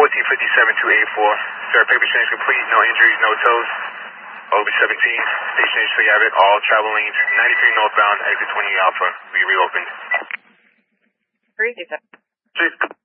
1457-284. Sir, paper change complete, no injuries, no tows. OB-17, station H, so you have it. All travel lanes, 93 northbound, exit 20 Alpha. We reopened. Crazy. Chief.